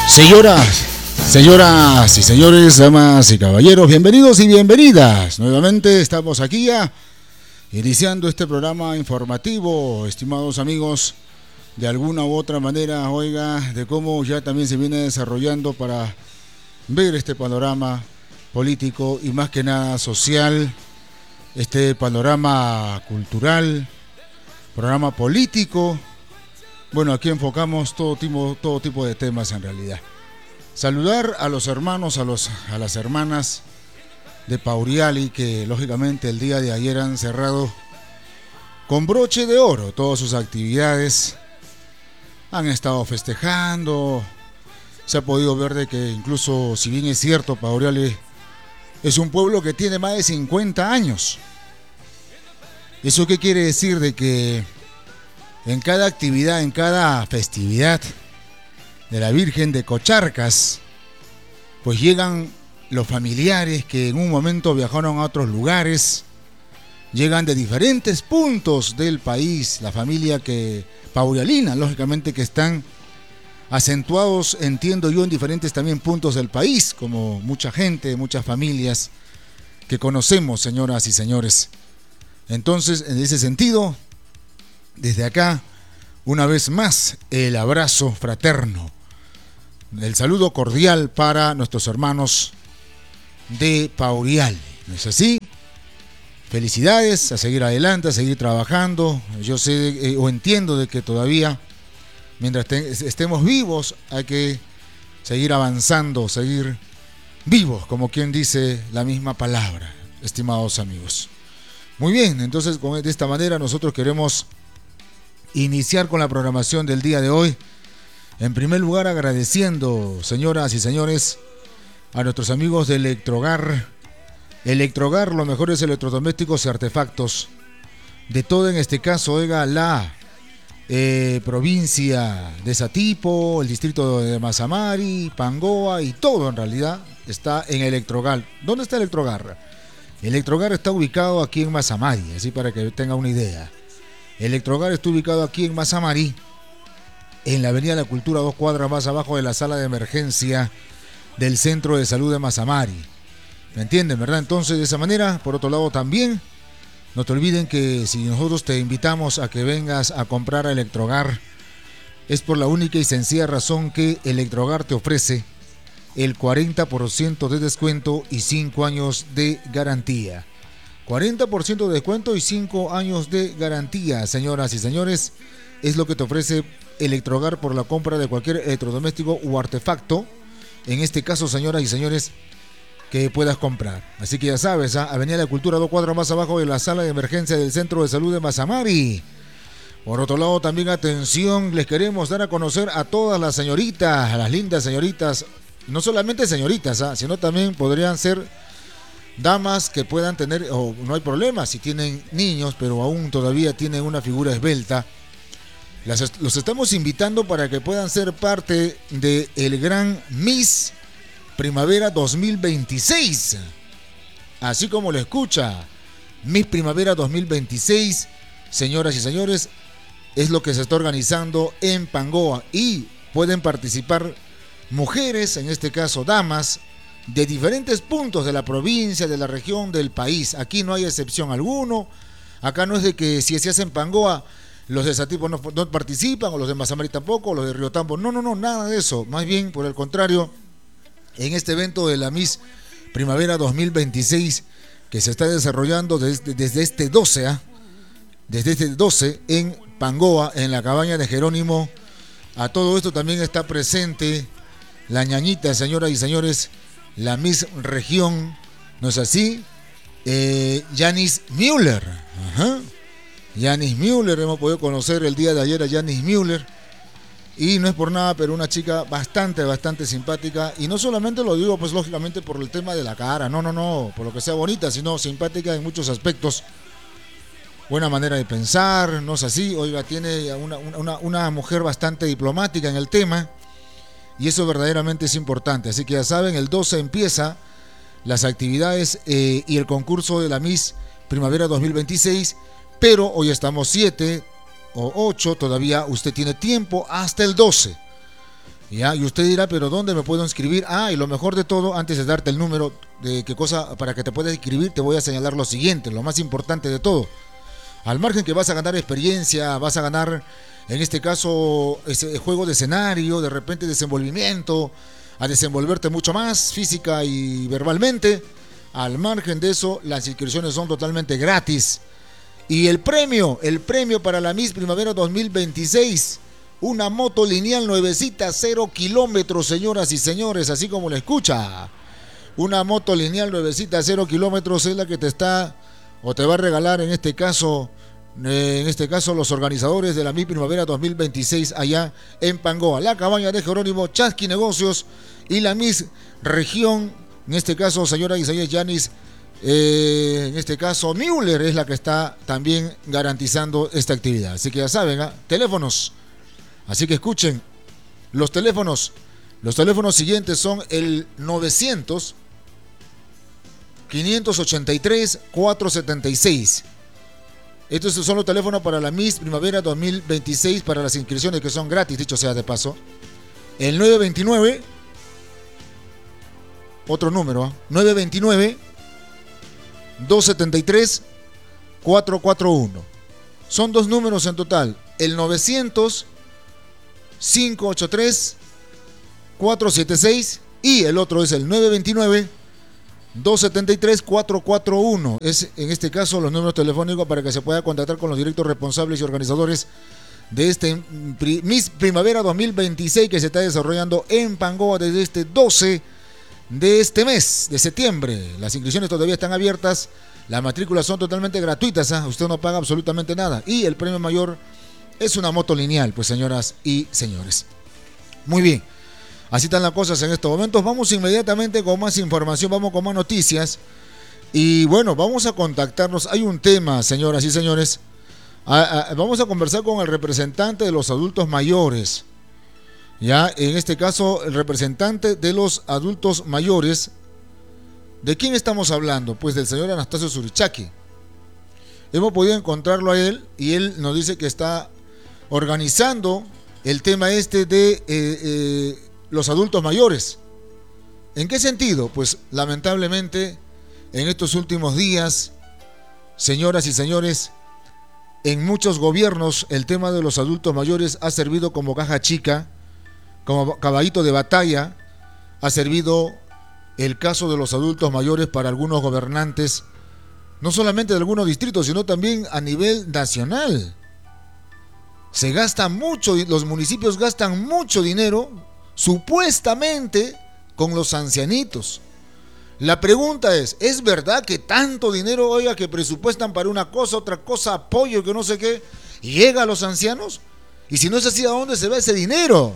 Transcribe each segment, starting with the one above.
Señoras y señores, damas y caballeros, bienvenidos y bienvenidas. Nuevamente estamos aquí ya iniciando este programa informativo, estimados amigos, de alguna u otra manera, oiga, de cómo ya también se viene desarrollando para ver este panorama político y más que nada social, este panorama cultural, programa político. Bueno, aquí enfocamos todo tipo de temas en realidad. Saludar a los hermanos, a las hermanas de Pauriali, que lógicamente el día de ayer han cerrado con broche de oro todas sus actividades. Han estado festejando. Se ha podido ver de que incluso, si bien es cierto, Pauriali es un pueblo que tiene más de 50 años. ¿Eso qué quiere decir? De que en cada actividad, en cada festividad de la Virgen de Cocharcas, pues llegan los familiares que en un momento viajaron a otros lugares, llegan de diferentes puntos del país, la familia paurialina, lógicamente, que están acentuados, entiendo yo, en diferentes también puntos del país, como mucha gente, muchas familias que conocemos, señoras y señores. Entonces, en ese sentido, desde acá, una vez más, el abrazo fraterno, el saludo cordial para nuestros hermanos de Pauriali. ¿No es así? Felicidades, a seguir adelante, a seguir trabajando. Yo sé o entiendo de que todavía, mientras estemos vivos, hay que seguir avanzando, seguir vivos, como quien dice la misma palabra, estimados amigos. Muy bien, entonces de esta manera nosotros queremos iniciar con la programación del día de hoy. En primer lugar, agradeciendo, señoras y señores, a nuestros amigos de Electrogar. Electrogar, los mejores electrodomésticos y artefactos de todo, en este caso, oiga, la provincia de Satipo, el distrito de Mazamari, Pangoa y todo en realidad está en Electrogar. ¿Dónde está Electrogar? Electrogar está ubicado aquí en Mazamari, así para que tenga una idea. Electrogar está ubicado aquí en Mazamari, en la Avenida de la Cultura, 2 cuadras más abajo de la sala de emergencia del Centro de Salud de Mazamari. ¿Me entienden, verdad? Entonces, de esa manera, por otro lado también, no te olviden que si nosotros te invitamos a que vengas a comprar a Electrogar, es por la única y sencilla razón que Electrogar te ofrece el 40% de descuento y 5 años de garantía. 40% de descuento y 5 años de garantía, señoras y señores, es lo que te ofrece Electrogar por la compra de cualquier electrodoméstico o artefacto, en este caso, señoras y señores, que puedas comprar. Así que ya sabes, Avenida de la Cultura, 2 cuadras más abajo de la sala de emergencia del Centro de Salud de Mazamari. Por otro lado, también atención, les queremos dar a conocer a todas las señoritas, a las lindas señoritas, no solamente señoritas, sino también podrían ser damas que puedan tener, o no hay problema si tienen niños, pero aún todavía tienen una figura esbelta. Los estamos invitando para que puedan ser parte del gran Miss Primavera 2026. Así como lo escucha, Miss Primavera 2026, señoras y señores, es lo que se está organizando en Pangoa y pueden participar mujeres, en este caso damas, de diferentes puntos de la provincia, de la región, del país. Aquí no hay excepción alguno. Acá no es de que si se hace en Pangoa, los de Satipo no participan, o los de Mazamari tampoco, o los de Riotambo. No, nada de eso. Más bien, por el contrario, en este evento de la Miss Primavera 2026, que se está desarrollando desde este 12, desde este 12 en Pangoa, en la cabaña de Jerónimo. A todo esto también está presente la ñañita, señoras y señores, la Miss Región, ¿no es así? Janice Müller. Janice Müller, hemos podido conocer el día de ayer a Janice Müller. Y no es por nada, pero una chica bastante simpática. Y no solamente lo digo, pues lógicamente por el tema de la cara, no, por lo que sea bonita, sino simpática en muchos aspectos. Buena manera de pensar, no es así. Oiga, tiene una mujer bastante diplomática en el tema. Y eso verdaderamente es importante. Así que ya saben, el 12 empieza las actividades y el concurso de la Miss Primavera 2026. Pero hoy estamos 7 o 8, todavía usted tiene tiempo hasta el 12. Ya, y usted dirá, pero ¿dónde me puedo inscribir? Y lo mejor de todo, antes de darte el número de qué cosa para que te puedas inscribir, te voy a señalar lo siguiente, lo más importante de todo. Al margen que vas a ganar experiencia, vas a ganar, en este caso, ese juego de escenario, de repente desenvolvimiento, a desenvolverte mucho más física y verbalmente. Al margen de eso, las inscripciones son totalmente gratis. Y el premio para la Miss Primavera 2026, una moto lineal nuevecita, 0 kilómetros, señoras y señores, así como la escucha. Una moto lineal nuevecita, 0 kilómetros, es la que te está o te va a regalar en este caso los organizadores de la Miss Primavera 2026 allá en Pangoa, la cabaña de Jerónimo, Chasqui Negocios y la Miss Región, en este caso señora Isaías Yanis, en este caso Müller es la que está también garantizando esta actividad. Así que ya saben, teléfonos, así que escuchen los teléfonos siguientes son el 900 583 476. Estos son los teléfonos para la Miss Primavera 2026 para las inscripciones que son gratis, dicho sea de paso. El 929, otro número, 929 273 441. Son dos números en total, el 900 583 476 y el otro es el 929 273 441. Es en este caso los números telefónicos para que se pueda contactar con los directos responsables y organizadores de este Miss Primavera 2026 que se está desarrollando en Pangoa desde este 12 de este mes de septiembre. Las inscripciones todavía están abiertas, las matrículas son totalmente gratuitas, usted no paga absolutamente nada y el premio mayor es una moto lineal, pues señoras y señores. Muy bien, así están las cosas en estos momentos. Vamos inmediatamente con más información, vamos con más noticias y bueno, vamos a contactarnos. Hay un tema, señoras y señores, vamos a conversar con el representante de los adultos mayores. Ya, en este caso, el representante de los adultos mayores. ¿De quién estamos hablando? Pues del señor Anastasio Surichaki. Hemos podido encontrarlo a él y él nos dice que está organizando el tema de los adultos mayores. ¿En qué sentido? Pues lamentablemente en estos últimos días, señoras y señores, en muchos gobiernos el tema de los adultos mayores ha servido como caja chica, como caballito de batalla. Ha servido el caso de los adultos mayores para algunos gobernantes, no solamente de algunos distritos, sino también a nivel nacional. Se gasta mucho, los municipios gastan mucho dinero, supuestamente, con los ancianitos. La pregunta ¿es verdad que tanto dinero, oiga, que presupuestan para una cosa, otra cosa, apoyo, que no sé qué, y llega a los ancianos? Y si no es así, ¿a dónde se va ese dinero?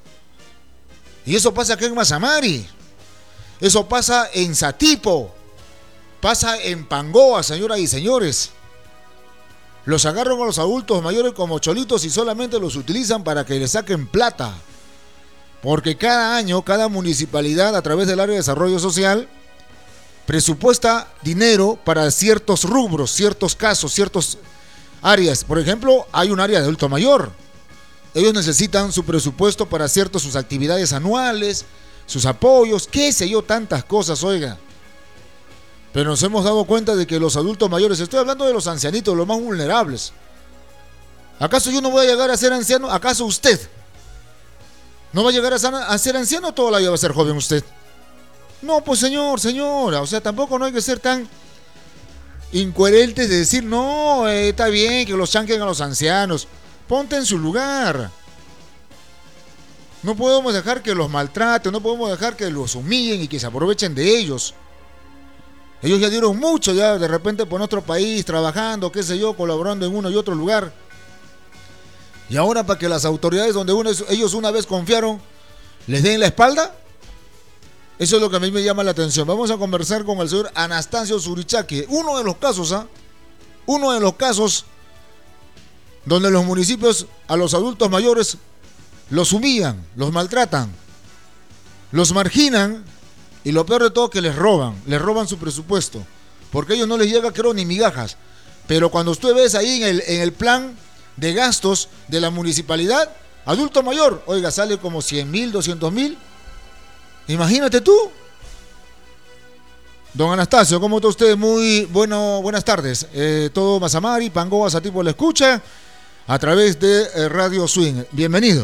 Y eso pasa acá en Mazamari, eso pasa en Satipo, pasa en Pangoa, señoras y señores. Los agarran a los adultos mayores como cholitos y solamente los utilizan para que les saquen plata. Porque cada año, cada municipalidad a través del área de desarrollo social presupuesta dinero para ciertos rubros, ciertos casos, ciertas áreas. Por ejemplo, hay un área de adulto mayor. Ellos necesitan su presupuesto para sus actividades anuales, sus apoyos, qué sé yo, tantas cosas, oiga. Pero nos hemos dado cuenta de que los adultos mayores, estoy hablando de los ancianitos, los más vulnerables. ¿Acaso yo no voy a llegar a ser anciano? ¿Acaso usted no va a llegar a ser anciano? ¿Toda la vida va a ser joven usted? No, pues señora, o sea, tampoco no hay que ser tan incoherentes de decir, no, está bien que los chanquen a los ancianos. Ponte en su lugar. No podemos dejar que los maltraten, no podemos dejar que los humillen y que se aprovechen de ellos. Ellos ya dieron mucho, ya de repente por nuestro país, trabajando, qué sé yo, colaborando en uno y otro lugar. Y ahora para que las autoridades donde ellos una vez confiaron, les den la espalda. Eso es lo que a mí me llama la atención. Vamos a conversar con el señor Anastasio Surichaki. Uno de los casos donde los municipios a los adultos mayores los humillan, los maltratan, los marginan y lo peor de todo que les roban su presupuesto, porque a ellos no les llega, creo, ni migajas. Pero cuando usted ves ahí en el plan de gastos de la municipalidad, Adulto mayor, oiga, sale como 100.000, 200.000. Imagínate tú. Don Anastasio, ¿cómo está usted? Muy buenas tardes. Todo Mazamari, Pangoa, Satipo le escucha a través de Radio Swing. Bienvenido.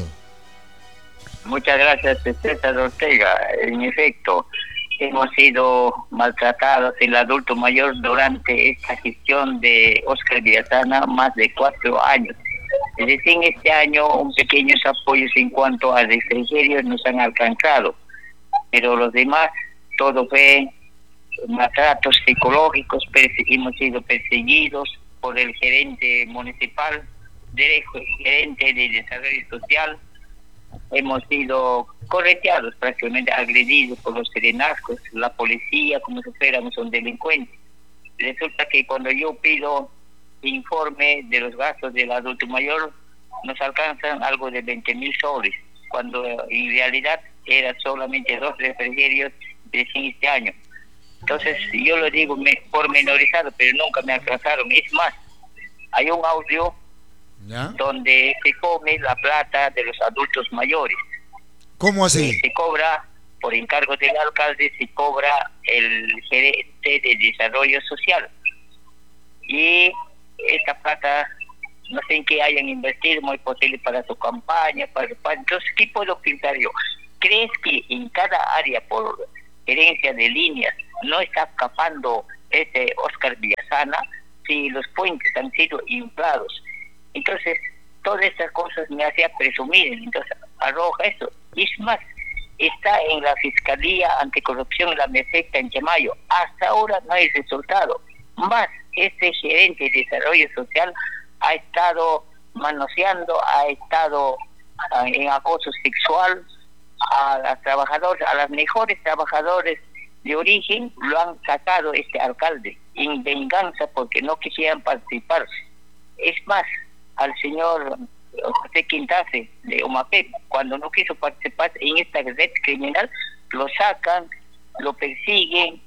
Muchas gracias, César Ortega. En efecto, hemos sido maltratados el adulto mayor durante esta gestión de Óscar Villasana más de 4 años. Recién este año un pequeños apoyos en cuanto a refrigerios nos han alcanzado, pero los demás todo fue maltratos psicológicos. Hemos sido perseguidos por el gerente municipal, del gerente de desarrollo social. Hemos sido correteados, prácticamente agredidos por los serenazgos, la policía, como si fuéramos un delincuente. Resulta que cuando yo pido informe de los gastos del adulto mayor, nos alcanzan algo de 20.000 soles, cuando en realidad era solamente 2 refrigerios recién este año. Entonces yo lo digo pormenorizado, pero nunca me alcanzaron. Es más, hay un audio ¿ya? Donde se come la plata de los adultos mayores. ¿Cómo así? Se cobra, por encargo del alcalde, se cobra el gerente de desarrollo social. Y esta plata, no sé en qué hayan invertido, muy posible para su campaña, entonces, ¿qué puedo pintar yo? ¿Crees que en cada área, por gerencia de líneas, no está escapando Óscar Villasana si los puentes han sido inflados? Entonces, todas estas cosas me hacía presumir, entonces arroja eso. Y es más, está en la Fiscalía Anticorrupción la Meseta en Chamayo. Hasta ahora no hay resultado. Más, este gerente de desarrollo social ha estado manoseando, ha estado en acoso sexual a las trabajadoras, a las mejores trabajadores de origen. Lo han sacado este alcalde en venganza porque no quisieran participar. Es más, al señor José Quintase de OMAPEP, cuando no quiso participar en esta red criminal, lo sacan, lo persiguen.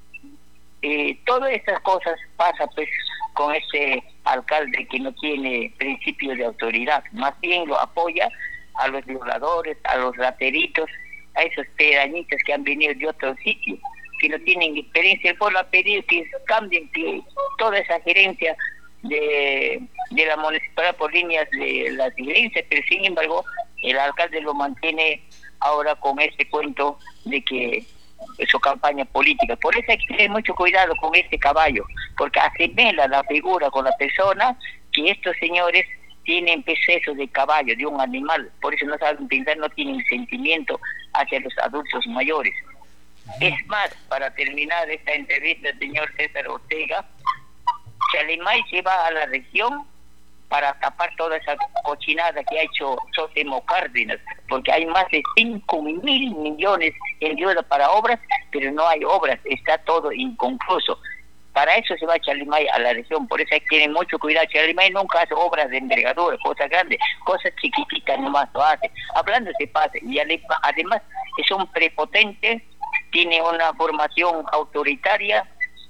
Todas estas cosas pasan pues con ese alcalde que no tiene principio de autoridad, más bien lo apoya a los violadores, a los rateritos, a esos pedañitas que han venido de otro sitio, que no tienen experiencia. El pueblo ha pedido que cambien que toda esa gerencia de la municipalidad por líneas de las iglesias, pero sin embargo el alcalde lo mantiene ahora con este cuento de que su campaña política. Por eso hay que tener mucho cuidado con este caballo, porque asemeja la figura con la persona, que estos señores tienen peso de caballo, de un animal. Por eso no saben pintar, no tienen sentimiento hacia los adultos mayores. Es más, para terminar esta entrevista, señor César Ortega, Chalimay se va a la región para tapar toda esa cochinada que ha hecho Sótemo Cárdenas, porque hay más de 5.000 millones en deuda para obras, pero no hay obras, está todo inconcluso. Para eso se va Chalimay a la región, por eso hay que tener mucho cuidado. Chalimay nunca hace obras de envergadura, cosas grandes, cosas chiquititas nomás lo hace. Hablando se pasa, y además es un prepotente, tiene una formación autoritaria,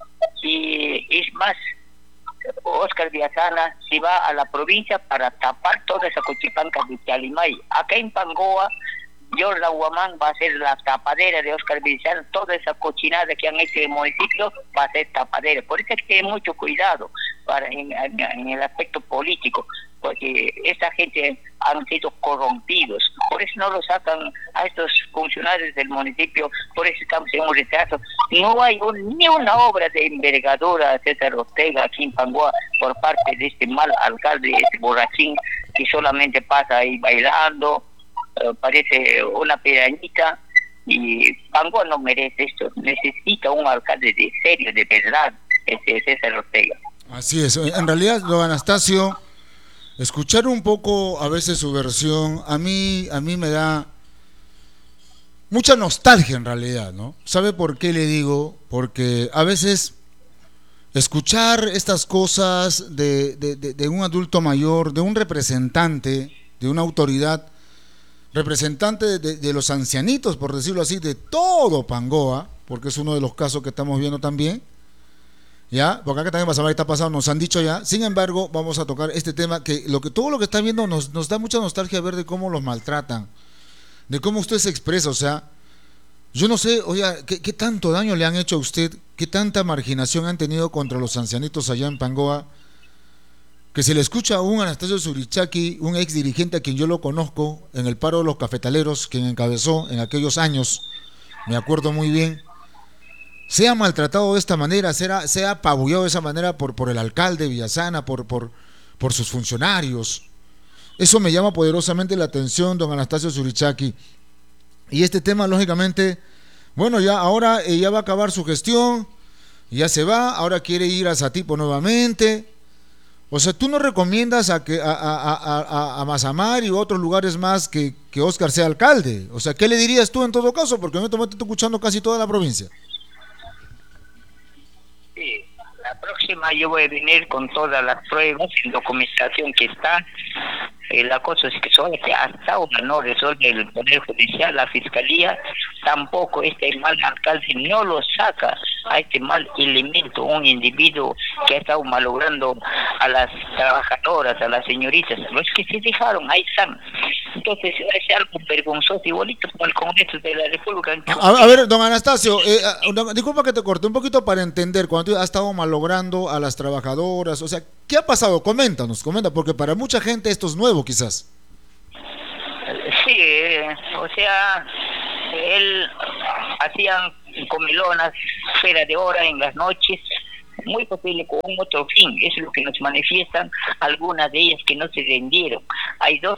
y es más, Óscar Villasana se va a la provincia para tapar toda esa cochipanca de Chalimay. Acá en Pangoa, Jordan Guamán va a ser la tapadera de Óscar Villasana. Toda esa cochinada que han hecho en el municipio va a ser tapadera. Por eso hay que tener mucho cuidado en el aspecto político, porque esta gente han sido corrompidos. Por eso no lo sacan a estos funcionarios del municipio, por eso estamos en un retraso. No hay ni una obra de envergadura, César Ortega, aquí en Pangoa, por parte de este mal alcalde, este borrachín, que solamente pasa ahí bailando, parece una pedañita. Y Pangoa no merece esto, necesita un alcalde de serio, de verdad, César Ortega. Así es, en realidad, don Anastasio, escuchar un poco a veces su versión, a mí me da mucha nostalgia en realidad, ¿no? ¿Sabe por qué le digo? Porque a veces escuchar estas cosas de un adulto mayor, de un representante, de una autoridad, representante de los ancianitos, por decirlo así, de todo Pangoa, porque es uno de los casos que estamos viendo también, ¿ya? Porque acá también vas a ver qué está pasando, nos han dicho ya. Sin embargo, vamos a tocar este tema que todo lo que está viendo nos da mucha nostalgia ver de cómo los maltratan, de cómo usted se expresa, o sea, yo no sé, oiga, ¿qué tanto daño le han hecho a usted? ¿Qué tanta marginación han tenido contra los ancianitos allá en Pangoa? Que se le escucha a un Anastasio Surichaki, un ex dirigente a quien yo lo conozco, en el paro de los cafetaleros, quien encabezó en aquellos años, me acuerdo muy bien, sea maltratado de esta manera, sea apabullado de esa manera por el alcalde Villasana, por sus funcionarios. Eso me llama poderosamente la atención, don Anastasio Surichaki. Y este tema, lógicamente, bueno, ya ahora ya va a acabar su gestión, ya se va, ahora quiere ir a Satipo nuevamente. O sea, ¿tú no recomiendas a Mazamar y otros lugares más que Óscar sea alcalde? O sea, ¿qué le dirías tú en todo caso? Porque en este momento estoy escuchando casi toda la provincia. Sí, la próxima yo voy a venir con todas las pruebas y documentación que está. La cosa es que solo que hasta ahora no resuelve el Poder Judicial, la Fiscalía, tampoco este mal alcalde no lo saca a este mal elemento, un individuo que ha estado malogrando a las trabajadoras, a las señoritas, los que se dejaron, ahí están. Entonces es algo vergonzoso y bonito como el Congreso de la República. A ver, don Anastasio, disculpa que te corté un poquito para entender, cuando tú has estado malogrando a las trabajadoras, o sea, ¿qué ha pasado? Comenta, porque para mucha gente esto es nuevo quizás. Sí, o sea, él hacían comilonas fuera de hora en las noches, muy posible con otro fin, eso es lo que nos manifiestan algunas de ellas que no se rindieron. Hay dos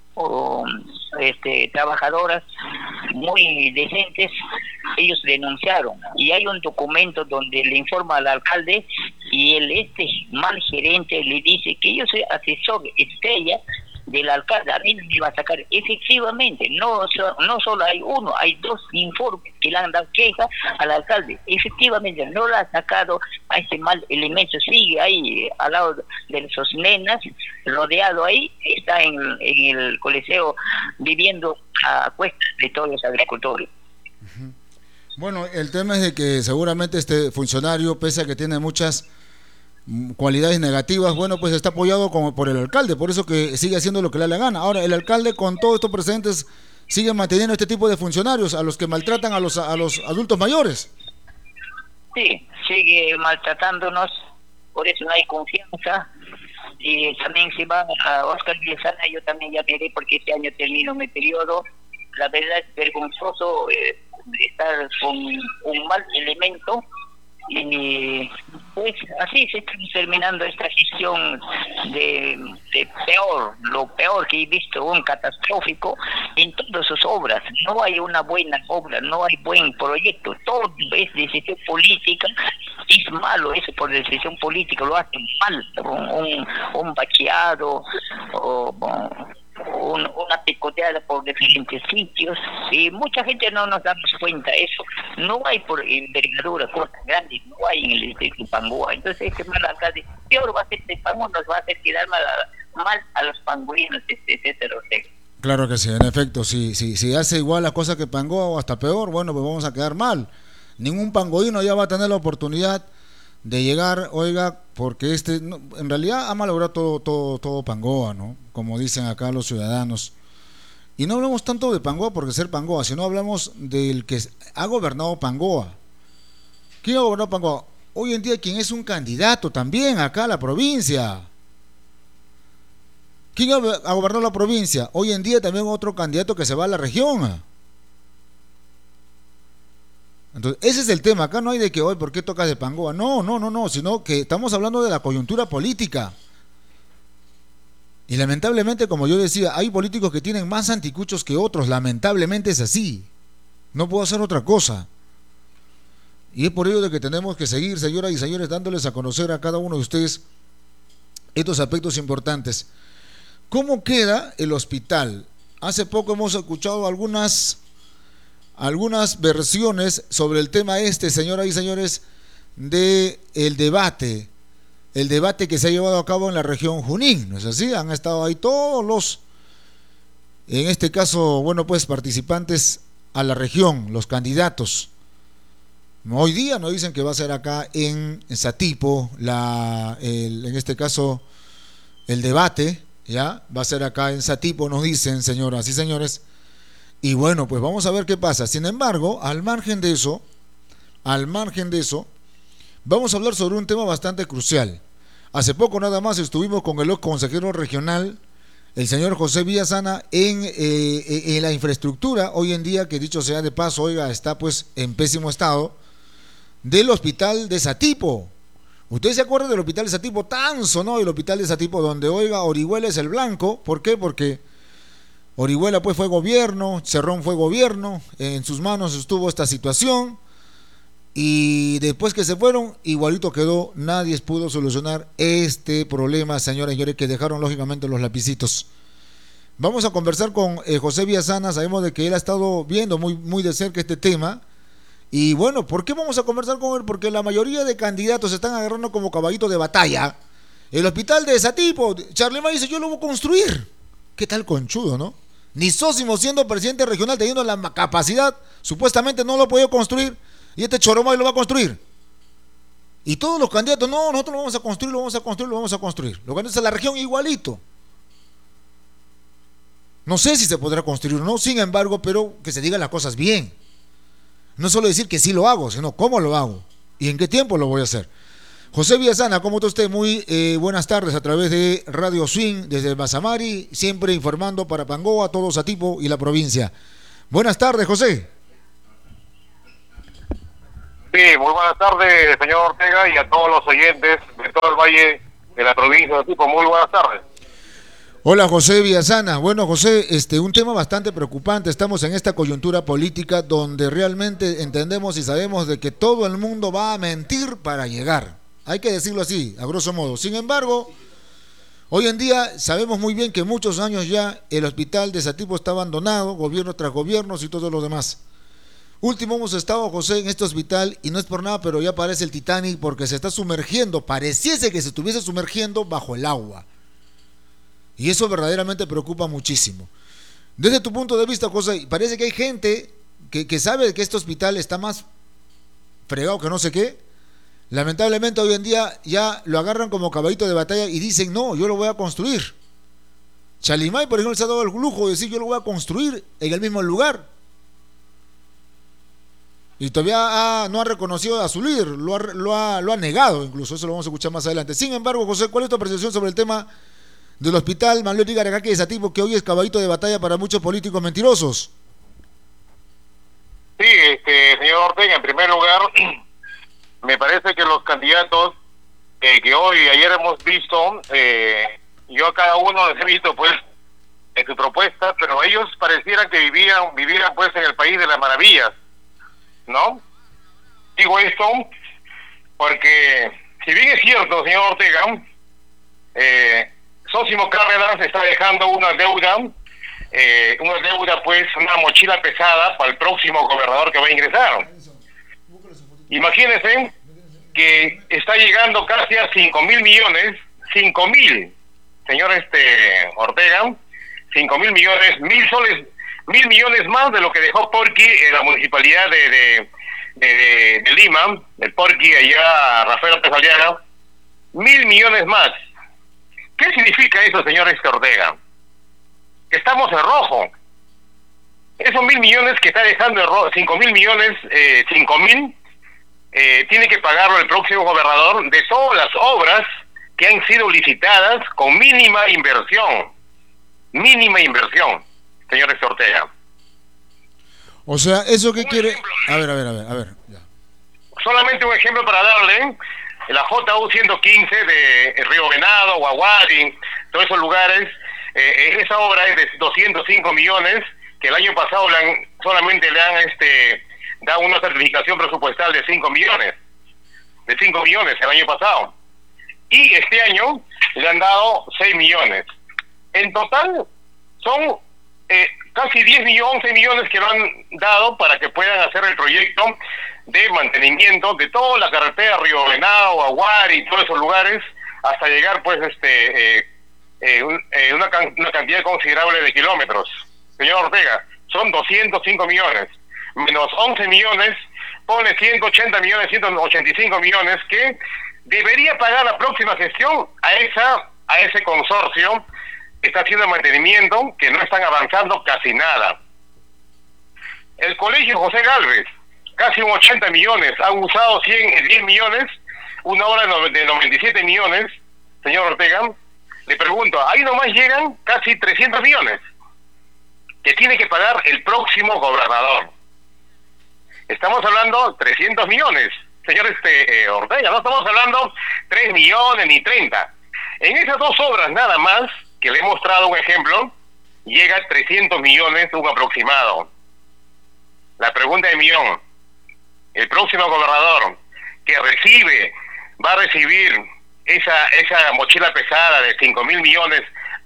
trabajadoras muy decentes, ellos denunciaron y hay un documento donde le informa al alcalde y este mal gerente le dice que yo soy asesor estrella del alcalde, a mí no me iba a sacar. Efectivamente, no solo hay uno, hay dos informes que le han dado queja al alcalde. Efectivamente, no lo ha sacado a ese mal elemento, sigue ahí al lado de sus nenas, rodeado ahí, está en el coliseo viviendo a cuestas de todos los agricultores. Bueno, el tema es de que seguramente este funcionario, pese a que tiene muchas cualidades negativas, bueno, pues está apoyado como por el alcalde, por eso que sigue haciendo lo que le da la gana. Ahora, el alcalde con todos estos precedentes sigue manteniendo este tipo de funcionarios, a los que maltratan a los adultos mayores. Sí, sigue maltratándonos, por eso no hay confianza. Y también si va a Óscar Villasana, yo también ya veré, porque este año termino mi periodo. La verdad es vergonzoso estar con un mal elemento. Y pues así se está terminando esta gestión de lo peor que he visto, un catastrófico en todas sus obras. No hay una buena obra, no hay buen proyecto, todo es decisión política. Es malo eso, por decisión política lo hacen mal, un bacheado o una picoteada por diferentes sitios, y mucha gente no nos damos cuenta de eso. No hay por envergadura cosas grandes, no hay en el distrito de Pangoa. Entonces este mal alcalde peor va a ser de Pangoa, nos va a hacer quedar mal a los pangoinos, etcétera. Claro que sí, en efecto, si hace igual la cosa que Pangoa o hasta peor, bueno, pues vamos a quedar mal. Ningún pangoíno ya va a tener la oportunidad de llegar, oiga, porque en realidad ha malogrado todo Pangoa, ¿no? Como dicen acá los ciudadanos. Y no hablamos tanto de Pangoa porque ser Pangoa, sino hablamos del que ha gobernado Pangoa. ¿Quién ha gobernado Pangoa? Hoy en día, ¿quién es un candidato también acá a la provincia? ¿Quién ha gobernado la provincia? Hoy en día también otro candidato que se va a la región. Entonces, ese es el tema. Acá no hay de que hoy, ¿por qué tocas de Pangoa? No, sino que estamos hablando de la coyuntura política. Y lamentablemente, como yo decía, hay políticos que tienen más anticuchos que otros. Lamentablemente es así. No puedo hacer otra cosa. Y es por ello de que tenemos que seguir, señoras y señores, dándoles a conocer a cada uno de ustedes estos aspectos importantes. ¿Cómo queda el hospital? Hace poco hemos escuchado algunas versiones sobre el tema señoras y señores, de el debate que se ha llevado a cabo en la región Junín, ¿no es así? Han estado ahí todos en este caso, bueno, pues participantes a la región, los candidatos. Hoy día nos dicen que va a ser acá en Satipo, en este caso, el debate, ¿ya? Va a ser acá en Satipo, nos dicen, señoras y señores. Y bueno, pues vamos a ver qué pasa. Sin embargo, al margen de eso, vamos a hablar sobre un tema bastante crucial. Hace poco nada más estuvimos con el consejero regional, el señor José Villasana, en la infraestructura, hoy en día, que dicho sea de paso, oiga, está pues en pésimo estado, del hospital de Satipo. ¿Ustedes se acuerdan del hospital de Satipo? Tan sonó el hospital de Satipo, donde, oiga, Orihuela es el blanco. ¿Por qué? Porque Orihuela pues fue gobierno, Cerrón fue gobierno, en sus manos estuvo esta situación, y después que se fueron, igualito quedó, nadie pudo solucionar este problema, señoras y señores, que dejaron lógicamente los lapicitos. Vamos a conversar con José Villasana, sabemos de que él ha estado viendo muy de cerca este tema. Y bueno, ¿por qué vamos a conversar con él? Porque la mayoría de candidatos se están agarrando como caballitos de batalla. El hospital de Satipo, Charlemagne dice, yo lo voy a construir. ¿Qué tal conchudo, no? Ni Sósimo, siendo presidente regional, teniendo la capacidad, supuestamente no lo ha podido construir, y este Choromay lo va a construir. Y todos los candidatos, no, nosotros lo vamos a construir, lo vamos a construir, lo vamos a construir. Los candidatos de la región igualito. No sé si se podrá construir o no, sin embargo, pero que se digan las cosas bien. No solo decir que sí lo hago, sino cómo lo hago y en qué tiempo lo voy a hacer. José Villasana, ¿cómo está usted? Muy buenas tardes a través de Radio Swing desde Mazamari, siempre informando para Pangoa, todo Satipo y la provincia. Buenas tardes, José. Sí, muy buenas tardes, señor Ortega, y a todos los oyentes de todo el valle de la provincia de Satipo. Muy buenas tardes. Hola, José Villasana. Bueno, José, un tema bastante preocupante. Estamos en esta coyuntura política donde realmente entendemos y sabemos de que todo el mundo va a mentir para llegar. Hay que decirlo así, a grosso modo. Sin embargo, hoy en día sabemos muy bien que muchos años ya el hospital de Satipo está abandonado, gobierno tras gobiernos y todo lo demás. Último hemos estado, José, en este hospital y no es por nada, pero ya parece el Titanic porque se está sumergiendo, pareciese que se estuviese sumergiendo bajo el agua. Y eso verdaderamente preocupa muchísimo. Desde tu punto de vista, José, parece que hay gente que sabe que este hospital está más fregado que no sé qué. Lamentablemente hoy en día ya lo agarran como caballito de batalla y dicen, no, yo lo voy a construir. Chalimay, por ejemplo, se ha dado el lujo de decir, yo lo voy a construir en el mismo lugar. Y todavía no ha reconocido a su líder, lo ha negado incluso, eso lo vamos a escuchar más adelante. Sin embargo, José, ¿cuál es tu apreciación sobre el tema del hospital Manuel Ligaragaque de Satipo, que hoy es caballito de batalla para muchos políticos mentirosos? Sí, señor Ortega, en primer lugar, me parece que los candidatos que hoy y ayer hemos visto, yo a cada uno les he visto pues en su propuesta, pero ellos parecieran que vivieran pues en el país de las maravillas, ¿no? Digo esto porque, si bien es cierto, señor Ortega, Sósimo Cárdenas está dejando una deuda pues, una mochila pesada para el próximo gobernador que va a ingresar. Imagínense que está llegando casi a 5.000 millones, 5.000, señor Ortega, 5.000 millones, 1.000 millones más de lo que dejó Porqui en la municipalidad de Lima, el Porqui allá, Rafael López Aliaga, 1.000 millones más. ¿Qué significa eso, señor Ortega? Que estamos en rojo. Esos 1.000 millones que está dejando en rojo, 5.000 millones, 5.000, tiene que pagarlo el próximo gobernador de todas las obras que han sido licitadas con mínima inversión, señor Ortega. O sea, ¿eso qué quiere? A ver. Ya. Solamente un ejemplo para darle. La JU 115 de Río Venado, Guaguari, todos esos lugares, esa obra es de 205 millones, que el año pasado solamente le han dado una certificación presupuestal de 5 millones. De 5 millones el año pasado. Y este año le han dado 6 millones. En total son casi 10 millones, 11 millones que lo han dado para que puedan hacer el proyecto de mantenimiento de toda la carretera Río Venado, Aguari y todos esos lugares, hasta llegar pues una cantidad considerable de kilómetros. Señor Ortega, son 205 millones, menos 11 millones pone 180 millones, 185 millones, que debería pagar la próxima gestión a ese consorcio que está haciendo mantenimiento, que no están avanzando casi nada. El colegio José Gálvez, casi un 80 millones, han usado 10 millones, una obra de 97 millones, señor Ortega. Le pregunto, ahí nomás llegan casi 300 millones, que tiene que pagar el próximo gobernador. Estamos hablando 300 millones, señor Ortega, no estamos hablando 3 millones ni 30. En esas dos obras nada más, que le he mostrado un ejemplo, llega a 300 millones un aproximado. La pregunta de millón, el próximo gobernador que va a recibir esa mochila pesada de 5.000 millones,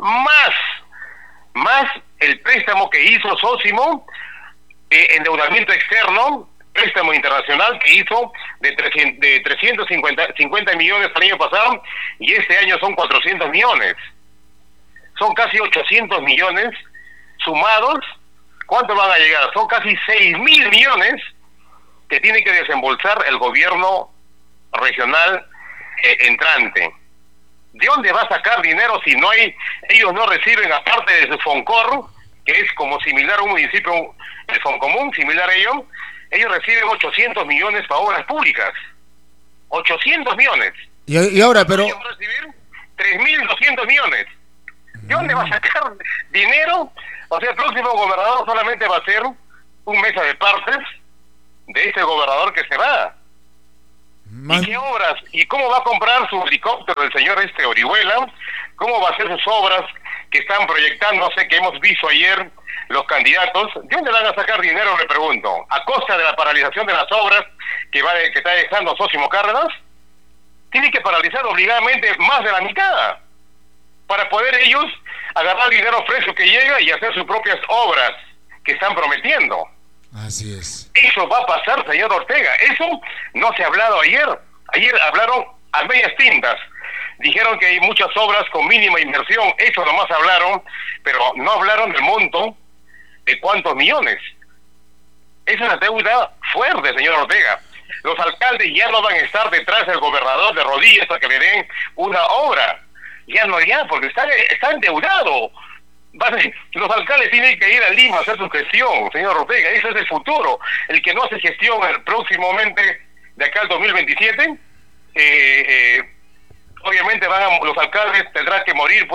más el préstamo que hizo Sósimo, endeudamiento externo, préstamo internacional que hizo de 350 millones el año pasado, y este año son 400 millones. Son casi 800 millones sumados. ¿Cuánto van a llegar? Son casi 6.000 millones que tiene que desembolsar el gobierno regional entrante. ¿De dónde va a sacar dinero si ellos no reciben, aparte de su Foncor, que es como similar a un municipio, el Foncomún, similar a ellos reciben 800 millones para obras públicas. 800 millones. Y ahora, pero... Ellos van a recibir 3.200 millones. ¿De dónde va a sacar dinero? O sea, el próximo gobernador solamente va a ser un mesa de partes de ese gobernador que se va. ¿Y qué obras? ¿Y cómo va a comprar su helicóptero el señor Orihuela? ¿Cómo va a hacer sus obras que están proyectando? No sé, que hemos visto ayer los candidatos. ¿De dónde van a sacar dinero, le pregunto? ¿A costa de la paralización de las obras que está dejando Sósimo Cárdenas? Tiene que paralizar obligadamente más de la mitad para poder ellos agarrar dinero fresco que llega y hacer sus propias obras que están prometiendo. Así es. Eso va a pasar, señor Ortega. Eso no se ha hablado ayer. Ayer hablaron a medias tintas. Dijeron que hay muchas obras con mínima inversión. Eso nomás hablaron, pero no hablaron del monto de cuántos millones. Es una deuda fuerte, señor Ortega. Los alcaldes ya no van a estar detrás del gobernador de rodillas para que le den una obra. Ya, porque está endeudado. Los alcaldes tienen que ir a Lima a hacer su gestión, señor Ortega. Ese es el futuro. El que no hace gestión próximamente de acá al 2027, obviamente los alcaldes tendrán que morir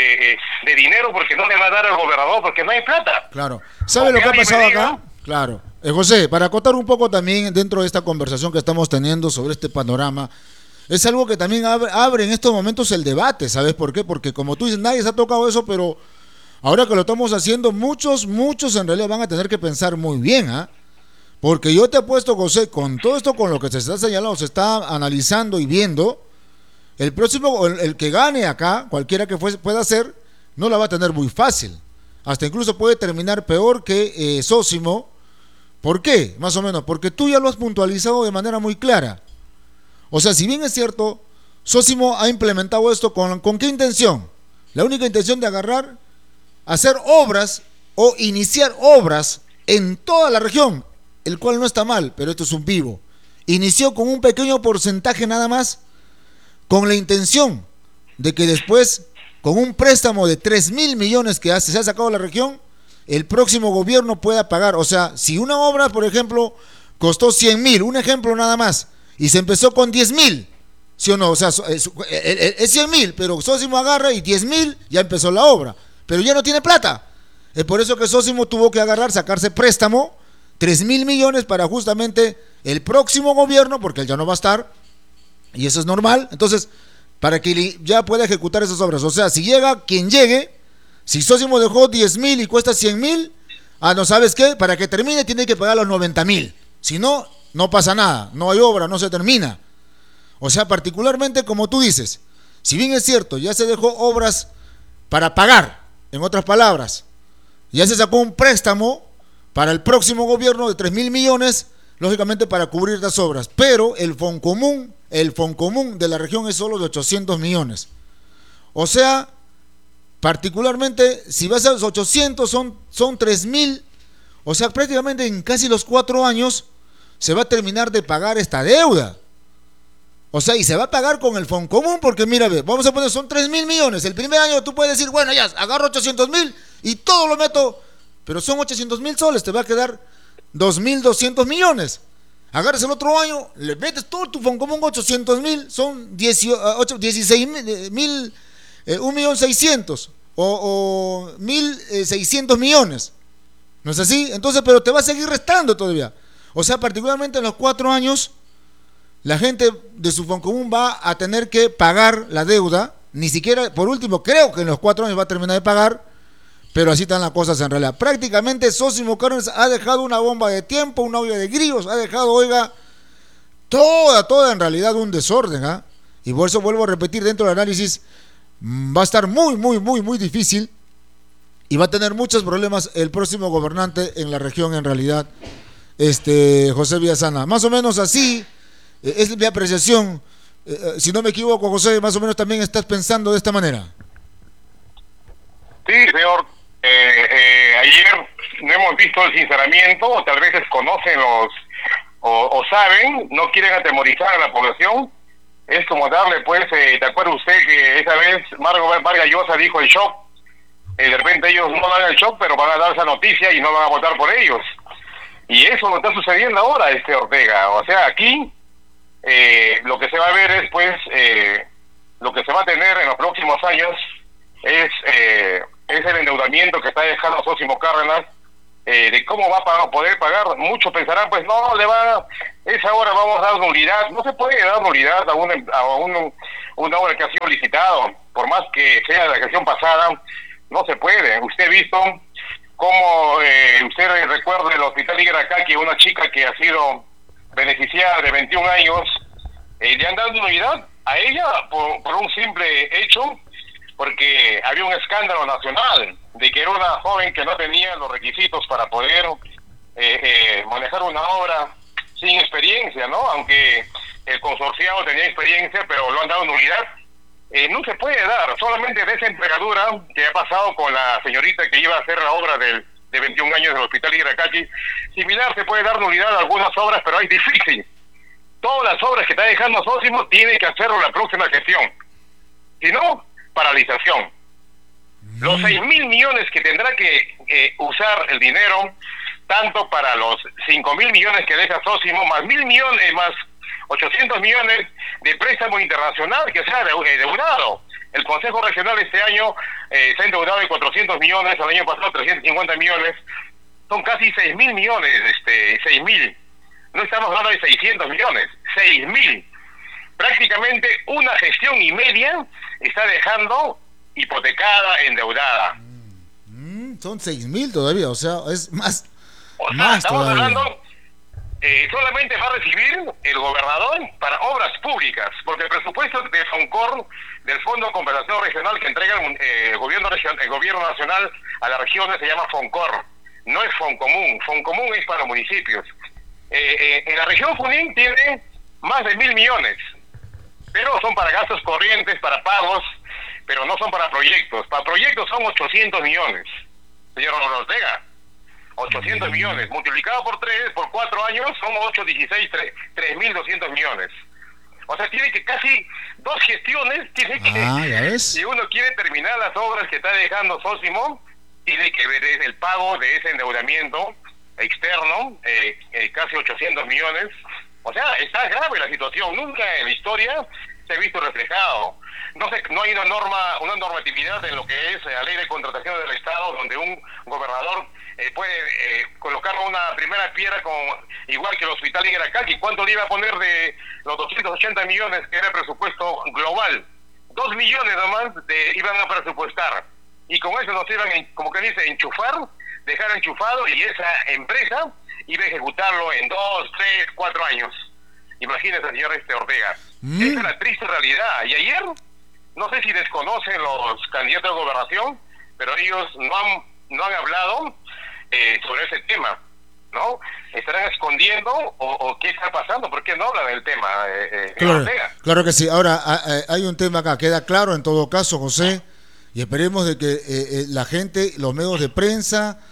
de dinero, porque no le va a dar al gobernador, porque no hay plata. Claro. ¿Sabe lo que ha pasado acá? Claro. José, para acotar un poco también dentro de esta conversación que estamos teniendo sobre este panorama, es algo que también abre en estos momentos el debate. ¿Sabes por qué? Porque como tú dices, nadie se ha tocado eso, pero ahora que lo estamos haciendo, muchos en realidad van a tener que pensar muy bien, ¿ah? Porque yo te apuesto, José, con todo esto, con lo que se está señalando, se está analizando y viendo, el próximo, el que gane acá, cualquiera que pueda ser, no la va a tener muy fácil. Hasta incluso puede terminar peor que Sósimo. ¿Por qué? Más o menos, porque tú ya lo has puntualizado de manera muy clara. O sea, si bien es cierto, Sósimo ha implementado esto ¿con qué intención? La única intención de hacer obras o iniciar obras en toda la región, el cual no está mal, pero esto es un vivo. Inició con un pequeño porcentaje nada más, con la intención de que después, con un préstamo de 3.000 millones que se ha sacado de la región, el próximo gobierno pueda pagar. O sea, si una obra, por ejemplo, costó 100.000, un ejemplo nada más, y se empezó con 10.000, ¿sí o no? O sea, es 100.000, pero Sósimo agarra y 10.000 ya empezó la obra, pero ya no tiene plata. Es por eso que Sósimo tuvo que sacarse préstamo, 3.000 millones para justamente el próximo gobierno, porque él ya no va a estar, y eso es normal. Entonces, para que ya pueda ejecutar esas obras. O sea, si llega quien llegue, si Sósimo dejó 10.000 y cuesta 100.000, no, ¿sabes qué? Para que termine tiene que pagar los 90.000. Si no, no pasa nada, no hay obra, no se termina. O sea, particularmente como tú dices, si bien es cierto, ya se dejó obras para pagar, en otras palabras, ya se sacó un préstamo para el próximo gobierno de 3.000 millones, lógicamente para cubrir estas obras, pero el Foncomún de la región es solo de 800 millones. O sea, particularmente, si vas a los 800, son 3.000, o sea, prácticamente en casi los 4 años, se va a terminar de pagar esta deuda. O sea, y se va a pagar con el Foncomún, porque mira, vamos a poner, son 3.000 millones. El primer año tú puedes decir, bueno, ya, agarro 800.000 y todo lo meto, pero son 800.000 soles, te va a quedar 2.200 millones. Agarras el otro año, le metes todo tu Foncomún 800.000, son 16.000, 1.600.000 o 1.600 millones. ¿No es así? Entonces, pero te va a seguir restando todavía. O sea, particularmente en los 4 años, la gente de su Foncomún va a tener que pagar la deuda. Ni siquiera, por último, creo que en los 4 años va a terminar de pagar, pero así están las cosas en realidad. Prácticamente Zósimo Cárdenas ha dejado una bomba de tiempo, una olla de grillos, ha dejado, oiga, toda en realidad un desorden, ¿ah? Y por eso vuelvo a repetir, dentro del análisis va a estar muy difícil y va a tener muchos problemas el próximo gobernante en la región en realidad, José Villazana. Más o menos así es mi apreciación. Si no me equivoco, José, más o menos también estás pensando de esta manera. Sí, señor. Ayer no hemos visto el sinceramiento, o tal vez desconocen o saben, no quieren atemorizar a la población. Es como darle, pues, ¿te acuerda usted que esa vez Vargas Llosa dijo el shock? De repente ellos no dan el shock, pero van a dar esa noticia y no van a votar por ellos. Y eso no está sucediendo ahora, Ortega. O sea, aquí lo que se va a ver es, pues, lo que se va a tener en los próximos años es el endeudamiento que está dejando Zósimo Cárdenas, de cómo va a poder pagar. Muchos pensarán, pues no, esa obra vamos a dar nulidad. No se puede dar nulidad a una obra que ha sido licitado, por más que sea la gestión pasada, no se puede. Usted ha visto cómo, usted recuerda el hospital Igaracaki, una chica que ha sido beneficiada de 21 años, le han dado nulidad a ella por un simple hecho, porque había un escándalo nacional de que era una joven que no tenía los requisitos para poder manejar una obra sin experiencia, ¿no? Aunque el consorciado tenía experiencia, pero lo han dado nulidad. No se puede dar, solamente de esa envergadura que ha pasado con la señorita que iba a hacer la obra de 21 años del hospital Igaracaki. Similar se puede dar nulidad a algunas obras, pero es difícil. Todas las obras que está dejando Zósimo tiene que hacerlo la próxima gestión. Si no, paralización. Los 6.000 millones que tendrá que usar el dinero, tanto para los 5.000 millones que deja Zósimo, más 1.000 millones, más 800 millones de préstamo internacional que se ha endeudado. El Consejo Regional este año se ha endeudado de 400 millones, el año pasado 350 millones, son casi 6.000 millones, 6.000. No estamos hablando de 600 millones, 6.000. Prácticamente una gestión y media está dejando hipotecada, endeudada. Son 6.000 todavía, o sea, es más. O sea, más estamos todavía. hablando, solamente va a recibir el gobernador para obras públicas, porque el presupuesto de FONCOR, del Fondo de Compensación Regional que entrega el gobierno nacional a las regiones, se llama FONCOR, no es Foncomún. Foncomún es para los municipios. En la región Junín tiene más de 1.000 millones, pero son para gastos corrientes, para pagos, pero no son para proyectos. Para proyectos son 800 millones, señor Ortega. 800 millones, multiplicado por 4 años, son 816, 3.200 millones. O sea, tiene que casi 2 gestiones, tiene que, ¿ya ves? si uno quiere terminar las obras que está dejando Zósimo, tiene que ver el pago de ese endeudamiento externo, casi 800 millones. O sea, está grave la situación, nunca en la historia se ha visto reflejado. No hay una normatividad en lo que es la ley de contratación del Estado, donde un gobernador puede colocar una primera piedra igual que el hospital Igaracaki. ¿Cuánto le iba a poner de los 280 millones que era el presupuesto global? 2 millones nomás iban a presupuestar. Y con eso nos iban, como que dice, dejar enchufado, y esa empresa iba a ejecutarlo en 2, 3, 4 años. Imagínese, señor Ortega. Esa es la triste realidad. Y ayer, no sé si desconocen los candidatos a gobernación, pero ellos no han hablado sobre ese tema, ¿no? ¿Estarán escondiendo o qué está pasando? ¿Por qué no hablan del tema, Ortega? Claro que sí. Ahora, hay un tema acá, queda claro en todo caso, José, y esperemos de que la gente, los medios de prensa,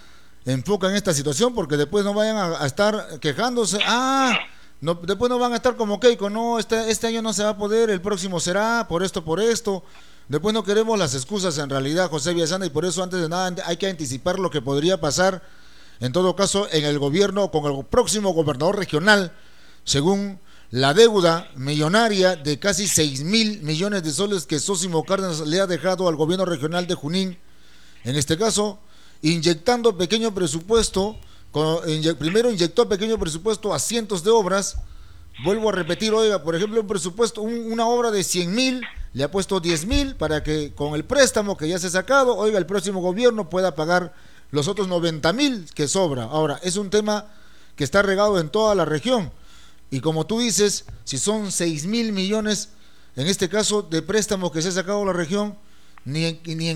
enfocan esta situación, porque después no vayan a estar quejándose. No, después no van a estar como Keiko, no, este año no se va a poder, el próximo será, por esto. Después no queremos las excusas en realidad, José Villasana, y por eso antes de nada hay que anticipar lo que podría pasar, en todo caso, en el gobierno con el próximo gobernador regional, según la deuda millonaria de casi 6.000 millones de soles que Zósimo Cárdenas le ha dejado al gobierno regional de Junín, en este caso, inyectando pequeño presupuesto. Primero inyectó pequeño presupuesto a cientos de obras. Vuelvo a repetir, oiga, por ejemplo, un presupuesto, una obra de 100.000, le ha puesto 10.000 para que con el préstamo que ya se ha sacado, oiga, el próximo gobierno pueda pagar los otros 90.000 que sobra. Ahora, es un tema que está regado en toda la región. Y como tú dices, si son 6.000 millones, en este caso, de préstamos que se ha sacado la región, ni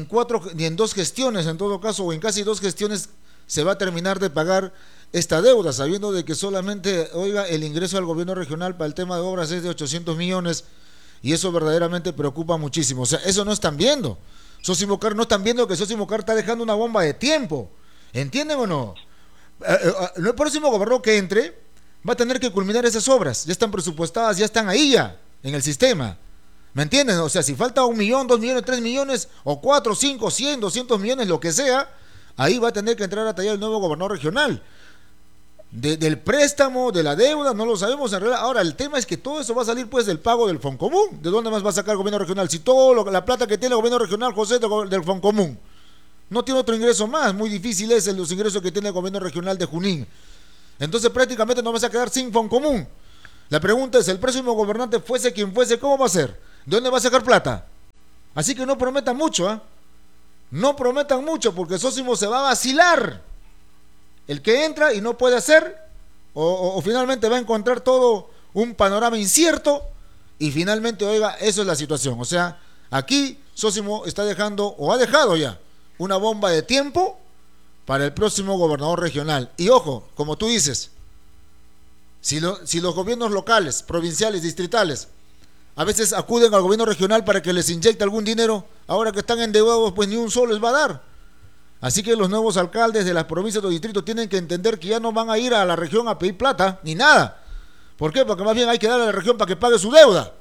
en 2 gestiones, en todo caso, o en casi 2 gestiones, se va a terminar de pagar esta deuda, sabiendo de que solamente, oiga, el ingreso al gobierno regional para el tema de obras es de 800 millones, y eso verdaderamente preocupa muchísimo. O sea, eso no están viendo. Zósimo Cárdenas no están viendo que Zósimo Cárdenas está dejando una bomba de tiempo. ¿Entienden o no? El próximo gobernador que entre va a tener que culminar esas obras. Ya están presupuestadas, ya están ahí ya, en el sistema. ¿Me entienden? O sea, si falta 1 millón, 2 millones, 3 millones, o 4, 5, 100, 200 millones, lo que sea, ahí va a tener que entrar a tallar el nuevo gobernador regional. Del préstamo, de la deuda, no lo sabemos en realidad. Ahora, el tema es que todo eso va a salir pues del pago del Foncomún. ¿De dónde más va a sacar el gobierno regional? Si la plata que tiene el gobierno regional, José, del Foncomún, no tiene otro ingreso más. Muy difícil es los ingresos que tiene el gobierno regional de Junín. Entonces prácticamente nos vamos a quedar sin Foncomún. La pregunta es, el próximo gobernante, fuese quien fuese, ¿cómo va a ser? ¿De dónde va a sacar plata? Así que no prometan mucho, ¿eh? No prometan mucho, porque Zósimo se va a vacilar. El que entra y no puede hacer, o finalmente va a encontrar todo un panorama incierto, y finalmente, oiga, eso es la situación. O sea, aquí Zósimo está dejando, o ha dejado ya, una bomba de tiempo para el próximo gobernador regional. Y ojo, como tú dices, si los gobiernos locales, provinciales, distritales, a veces acuden al gobierno regional para que les inyecte algún dinero, ahora que están endeudados, pues ni un sol les va a dar. Así que los nuevos alcaldes de las provincias o distritos tienen que entender que ya no van a ir a la región a pedir plata, ni nada. ¿Por qué? Porque más bien hay que darle a la región para que pague su deuda.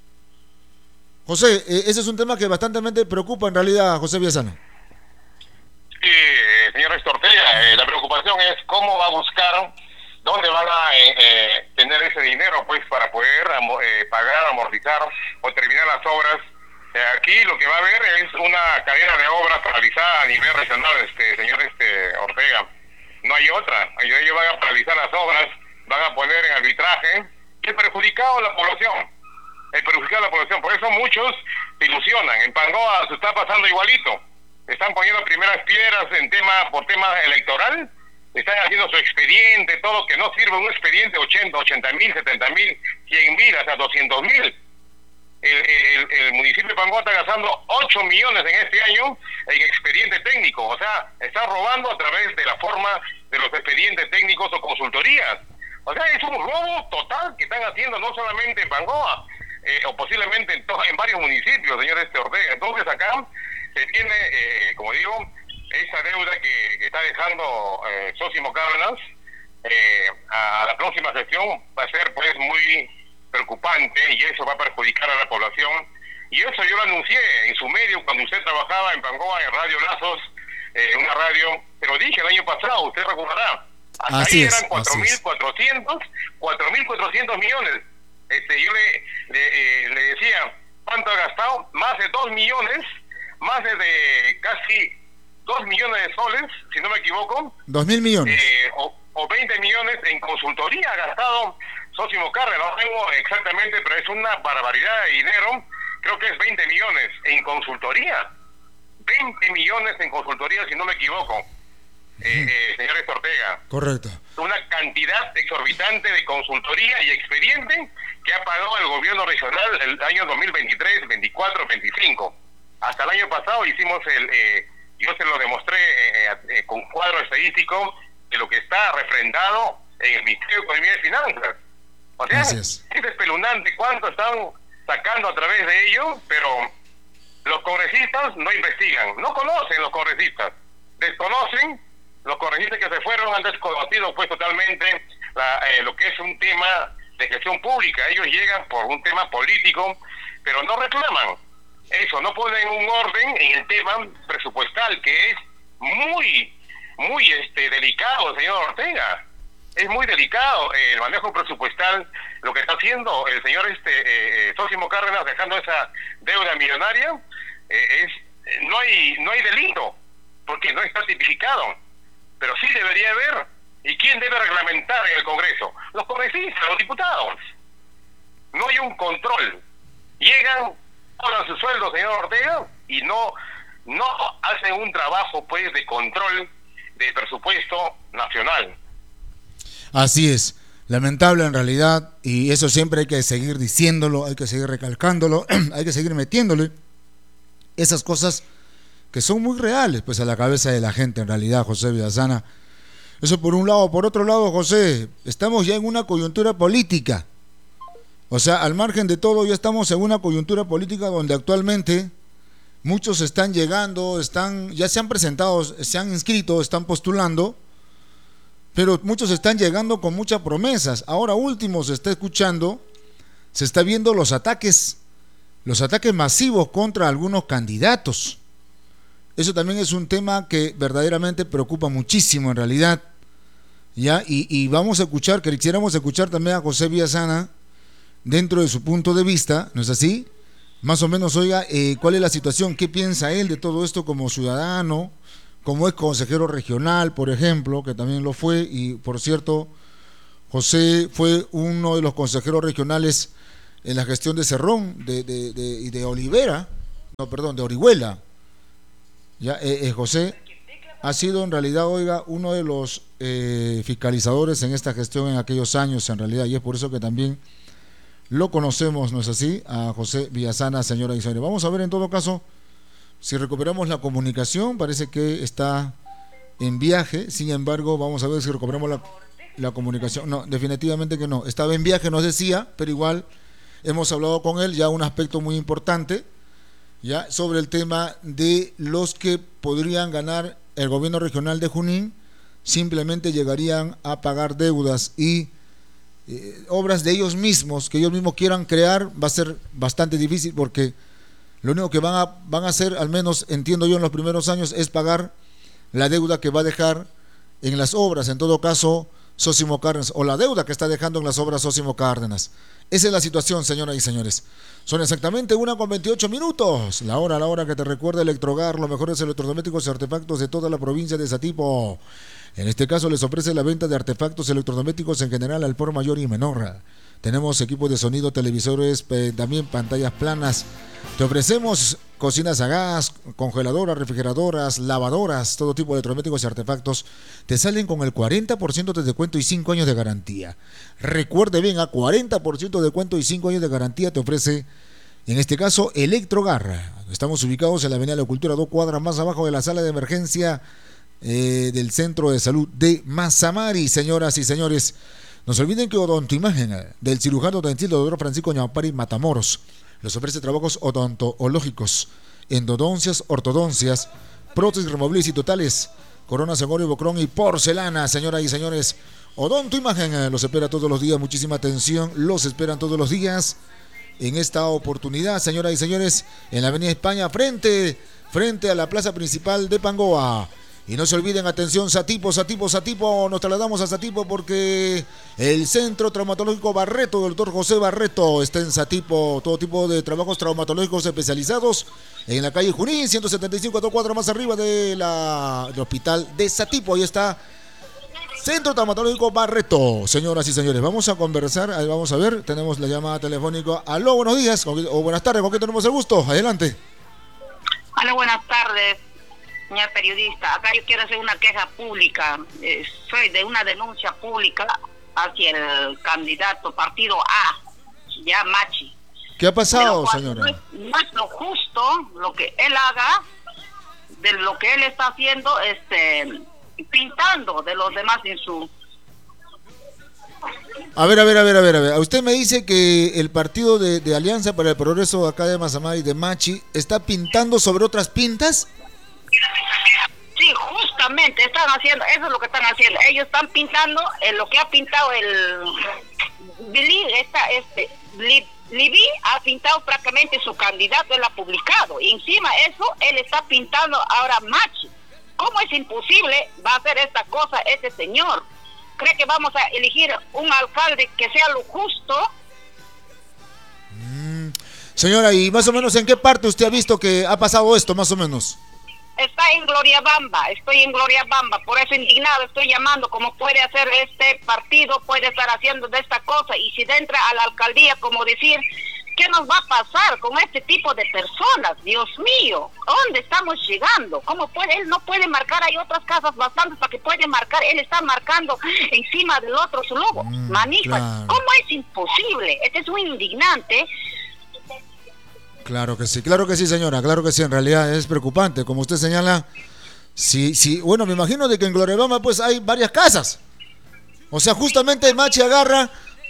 José, ese es un tema que bastante preocupa en realidad, José Villasana. Sí, señor Ortega, la preocupación es cómo va a buscar, dónde van a tener ese dinero pues para poder pagar, amortizar o terminar las obras. Aquí lo que va a haber es una cadena de obras paralizada a nivel regional, señor Ortega. No hay otra. Ellos van a paralizar las obras, van a poner en arbitraje el perjudicado a la población. Por eso muchos se ilusionan. En Pangoa se está pasando igualito. Están poniendo primeras piedras por tema electoral. Están haciendo su expediente, todo que no sirve un expediente, 80.000, 70.000, 100.000, hasta 200.000. El municipio de Pangoa está gastando 8 millones en este año en expediente técnico. O sea, está robando a través de la forma de los expedientes técnicos o consultorías. O sea, es un robo total que están haciendo no solamente en Pangoa, o posiblemente en varios municipios, señor Ortega. Entonces acá se tiene, como digo, esa deuda que está dejando Zósimo Cárdenas a la próxima sesión va a ser pues muy preocupante, y eso va a perjudicar a la población. Y eso yo lo anuncié en su medio cuando usted trabajaba en Pangoa, en Radio Lazos, una radio, pero dije el año pasado, usted recordará, hasta así ahí es, eran 4.400 millones. Yo le decía, ¿cuánto ha gastado? Más de 2 millones, más de casi 2 millones de soles, si no me equivoco. 2.000 millones. O 20 millones en consultoría ha gastado Zósimo Cárdenas, no tengo exactamente, pero es una barbaridad de dinero. Creo que es 20 millones en consultoría. 20 millones en consultoría, si no me equivoco. Señor Ortega. Correcto. Una cantidad exorbitante de consultoría y expediente que ha pagado el gobierno regional el año 2023, 24, 25. Hasta el año pasado hicimos yo se lo demostré con cuadro estadístico de lo que está refrendado en el Ministerio de Economía y Finanzas. O sea, es espeluznante cuánto están sacando a través de ello, pero los congresistas no investigan, no conocen los congresistas, desconocen Los congresistas que se fueron han desconocido pues totalmente lo que es un tema de gestión pública. Ellos llegan por un tema político, pero no reclaman eso, no ponen un orden en el tema presupuestal, que es muy delicado, señor Ortega. Es muy delicado el manejo presupuestal, lo que está haciendo el señor Sósimo Cárdenas, dejando esa deuda millonaria. No hay delito, porque no está tipificado, pero sí debería haber. ¿Y quién debe reglamentar en el Congreso? Los congresistas, los diputados. No hay un control. Llegan, cobran su sueldo, señor Ortega, y no hacen un trabajo pues de control del presupuesto nacional. Así es, lamentable en realidad, y eso siempre hay que seguir diciéndolo, hay que seguir recalcándolo, hay que seguir metiéndole esas cosas que son muy reales pues a la cabeza de la gente en realidad, José Villazana. Eso por un lado. Por otro lado, José, estamos ya en una coyuntura política. O sea, al margen de todo, ya estamos en una coyuntura política donde actualmente muchos están llegando, ya se han presentado, se han inscrito, están postulando, pero muchos están llegando con muchas promesas. Ahora último se está escuchando, se está viendo los ataques masivos contra algunos candidatos. Eso también es un tema que verdaderamente preocupa muchísimo en realidad. ¿Ya? Y vamos a escuchar, que quisiéramos escuchar también a José Villazana dentro de su punto de vista, ¿no es así? Más o menos, oiga, ¿cuál es la situación? ¿Qué piensa él de todo esto como ciudadano? Como es consejero regional, por ejemplo, que también lo fue, y por cierto, José fue uno de los consejeros regionales en la gestión de Cerrón y de Orihuela. Ya, José ha sido en realidad, oiga, uno de los fiscalizadores en esta gestión en aquellos años en realidad, y es por eso que también lo conocemos, ¿no es así? A José Villazana, señora y señores. Vamos a ver en todo caso si recuperamos la comunicación. Parece que está en viaje, sin embargo vamos a ver si recuperamos la comunicación. No, definitivamente que no, estaba en viaje, nos decía, pero igual hemos hablado con él, ya un aspecto muy importante, ya sobre el tema de los que podrían ganar el gobierno regional de Junín, simplemente llegarían a pagar deudas y obras de ellos mismos, que ellos mismos quieran crear. Va a ser bastante difícil, porque lo único que van a hacer, al menos entiendo yo, en los primeros años, es pagar la deuda que va a dejar en las obras, en todo caso, Sósimo Cárdenas, o la deuda que está dejando en las obras Sósimo Cárdenas. Esa es la situación, señoras y señores. Son exactamente 1:28, la hora que te recuerda Electrogar, los mejores electrodomésticos y artefactos de toda la provincia de Satipo. En este caso les ofrece la venta de artefactos electrodomésticos en general al por mayor y menor. Tenemos equipos de sonido, televisores, también pantallas planas. Te ofrecemos cocinas a gas, congeladoras, refrigeradoras, lavadoras, todo tipo de electrodomésticos y artefactos. Te salen con el 40% de descuento y 5 años de garantía. Recuerde bien, a 40% de descuento y 5 años de garantía te ofrece, en este caso, Electrogar. Estamos ubicados en la Avenida de la Cultura, 2 cuadras más abajo de la sala de emergencia del Centro de Salud de Mazamari, señoras y señores. No se olviden que Odontoimagen, del cirujano dental doctor Francisco Ñaupari Matamoros, les ofrece trabajos odontológicos, endodoncias, ortodoncias, prótesis removibles y totales, coronas en oro y bocrón y porcelana, señoras y señores. Odontoimagen los espera todos los días, muchísima atención, los esperan todos los días. En esta oportunidad, señoras y señores, en la Avenida España, frente a la plaza principal de Pangoa. Y no se olviden, atención, Satipo, nos trasladamos a Satipo porque el Centro Traumatológico Barreto, doctor José Barreto, está en Satipo. Todo tipo de trabajos traumatológicos especializados en la calle Junín, 175, a 2 cuadras más arriba del hospital de Satipo. Ahí está Centro Traumatológico Barreto. Señoras y señores, vamos a conversar, vamos a ver, tenemos la llamada telefónica. Aló, buenos días, o buenas tardes, ¿con quién tenemos el gusto? Adelante. Aló, buenas tardes, señor periodista. Acá yo quiero hacer una queja pública. Soy de una denuncia pública hacia el candidato partido A, ya Machi. ¿Qué ha pasado, señora? No es lo justo lo que él haga, de lo que él está haciendo, pintando de los demás en su... A ver. Usted me dice que el partido de Alianza para el Progreso acá de Mazamari, de Machi, está pintando sobre otras pintas. Sí, prácticamente están haciendo, eso es lo que están haciendo. Ellos están pintando lo que ha pintado Libby ha pintado prácticamente su candidato, él ha publicado. Y encima eso, él está pintando ahora Machi. ¿Cómo es imposible va a hacer esta cosa este señor? ¿Cree que vamos a elegir un alcalde que sea lo justo? Señora, ¿y más o menos en qué parte usted ha visto que ha pasado esto, más o menos? Está en Gloriabamba, estoy en Gloriabamba, por eso indignado estoy llamando, como puede hacer este partido, puede estar haciendo de esta cosa, y si entra a la alcaldía, como decir, ¿qué nos va a pasar con este tipo de personas? Dios mío, ¿dónde estamos llegando? ¿Cómo puede? Él no puede marcar, hay otras casas bastantes para que puede marcar, él está marcando encima del otro su logo, manifas, claro. ¿Cómo es imposible? Este es un indignante. Claro que sí, señora, claro que sí, en realidad es preocupante, como usted señala. Sí, bueno, me imagino de que en Gloriabamba pues hay varias casas. O sea, justamente Machi agarra,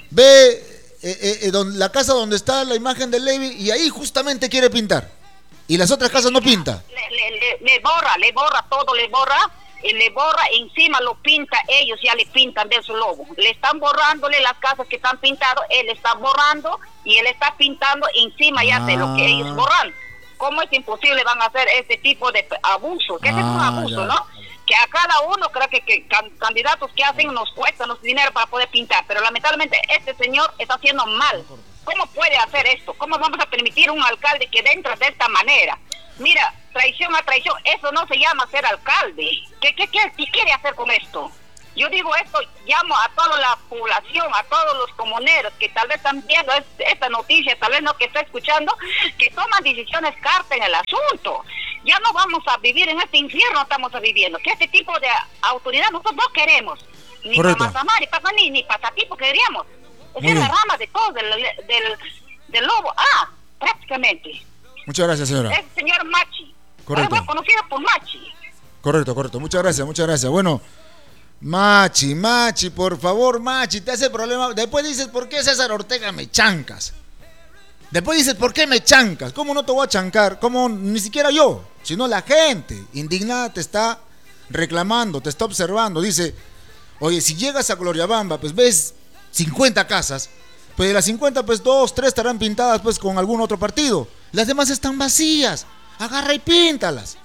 ve la casa donde está la imagen de Levi y ahí justamente quiere pintar. Y las otras casas no pinta. Le borra todo, le borra, encima lo pinta, ellos ya le pintan de su logo. Le están borrándole las casas que están pintadas, él está borrando y él está pintando encima ya de lo que ellos borran. ¿Cómo es imposible van a hacer este tipo de abuso? Que ese es un abuso, ya. ¿no? Que a cada uno creo que candidatos que hacen nos cuestan dinero para poder pintar, pero lamentablemente este señor está haciendo mal. ¿Cómo puede hacer esto? ¿Cómo vamos a permitir un alcalde que entra de esta manera? Mira, traición a traición, eso no se llama ser alcalde. ¿Qué quiere hacer con esto? Yo digo esto, llamo a toda la población, a todos los comuneros que tal vez están viendo esta noticia, tal vez no que está escuchando, que toman decisiones carta en el asunto. Ya no vamos a vivir en este infierno, estamos viviendo. Que este tipo de autoridad nosotros no queremos. Ni para Mazamari, ni para Satipo queríamos. Esa es la rama de todo, del lobo. Prácticamente. Muchas gracias, señora. Es el señor Machi. Correcto. Fue conocido por Machi. Correcto. Muchas gracias. Bueno, Machi, por favor, Machi, te hace problema. Después dices, ¿por qué César Ortega me chancas? Después dices, ¿por qué me chancas? ¿Cómo no te voy a chancar? ¿Cómo? Ni siquiera yo, sino la gente indignada te está reclamando, te está observando. Dice, oye, si llegas a Gloriabamba, pues ves 50 casas, pues de las 50, pues 2, 3 estarán pintadas pues con algún otro partido. Las demás están vacías. Agarra y píntalas.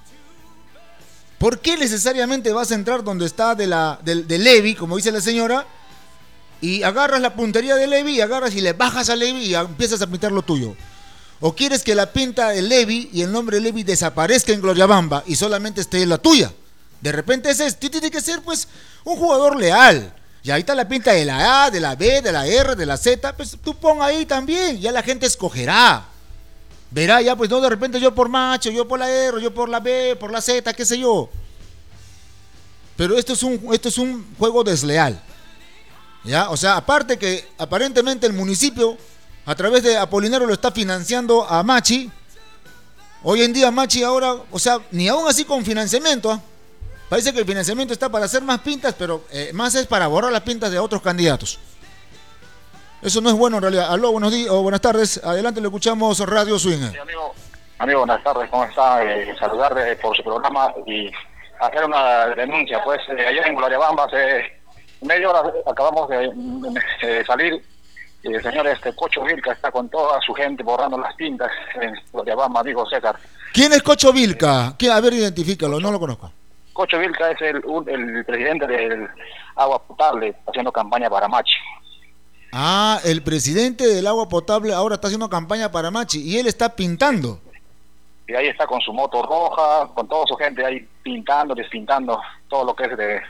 ¿Por qué necesariamente vas a entrar donde está de Levi, como dice la señora, y agarras la puntería de Levi y agarras y le bajas a Levi y empiezas a pintar lo tuyo? ¿O quieres que la pinta de Levi y el nombre de Levi desaparezca en Gloriabamba y solamente esté la tuya? De repente tiene que ser pues un jugador leal. Y ahí está la pinta de la A, de la B, de la R, de la Z, pues tú pon ahí también, ya la gente escogerá. Verá ya, pues no, de repente yo por Macho, yo por la R, yo por la B, por la Z, qué sé yo. Pero esto es un juego desleal. ¿Ya? O sea, aparte que aparentemente el municipio, a través de Apolinario, lo está financiando a Machi. Hoy en día Machi ahora, o sea, ni aún así con financiamiento, parece que el financiamiento está para hacer más pintas, pero más es para borrar las pintas de otros candidatos. Eso no es bueno en realidad. Aló, buenos días o buenas tardes. Adelante, le escuchamos Radio Swing. Sí, amigo, buenas tardes, ¿cómo está? Saludarle por su programa y hacer una denuncia. Pues ayer en Gloriabamba, hace media hora acabamos de salir y el señor Cocho Vilca está con toda su gente borrando las pintas en Gloriabamba, amigo César. ¿Quién es Cocho Vilca? A ver, identifícalo, no lo conozco. Cocho Vilca es el presidente del agua potable, haciendo campaña para Machi. El presidente del agua potable ahora está haciendo campaña para Machi y él está pintando. Y ahí está con su moto roja, con toda su gente ahí pintando, despintando todo lo que es de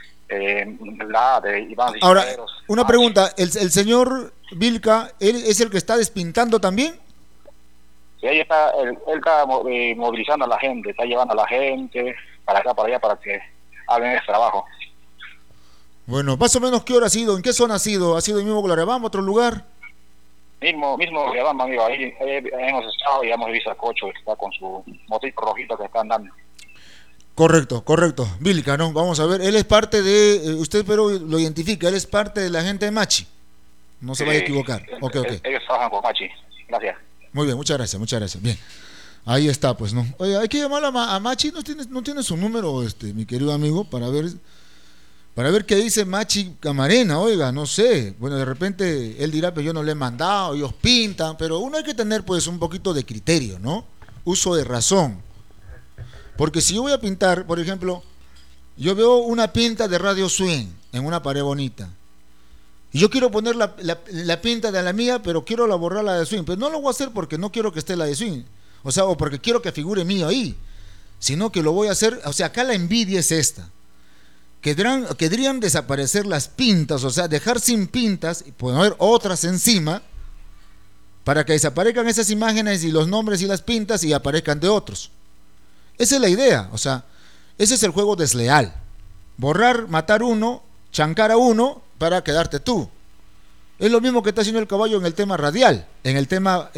Iván. Ahora, una pregunta, ¿el señor Vilca, él es el que está despintando también? Sí, ahí está, él está movilizando a la gente, está llevando a la gente para acá, para allá, para que hagan ese trabajo. Bueno, más o menos, ¿qué hora ha sido? ¿En qué zona ha sido? ¿Ha sido el mismo Gloriabamba, otro lugar? Mismo Gloriabamba, amigo. Ahí hemos estado y hemos visto a Cocho, que está con su motito rojito que está andando. Correcto. Vilca, ¿no? Vamos a ver, él es parte de... usted pero lo identifica, él es parte de la gente de Machi. No se vaya a equivocar. Okay. Ellos trabajan con Machi. Gracias. Muy bien, muchas gracias. Bien. Ahí está, pues no. Oye, hay que llamarlo a Machi, no tiene su número, mi querido amigo, para ver qué dice Machi Camarena, oiga, no sé. Bueno, de repente él dirá, pero yo no le he mandado, ellos pintan, pero uno hay que tener pues un poquito de criterio, ¿no? Uso de razón. Porque si yo voy a pintar, por ejemplo, yo veo una pinta de Radio Swing en una pared bonita. Y yo quiero poner la pinta de la mía, pero quiero borrar la de Swing. Pero no lo voy a hacer porque no quiero que esté la de Swing. O sea, o porque quiero que figure mío ahí. Sino que lo voy a hacer, o sea, acá la envidia es esta. Querrían desaparecer las pintas, o sea, dejar sin pintas y poner otras encima para que desaparezcan esas imágenes y los nombres y las pintas y aparezcan de otros. Esa es la idea, o sea, ese es el juego desleal. Borrar, matar uno, chancar a uno para quedarte tú. Es lo mismo que está haciendo el caballo en el tema radial, en el tema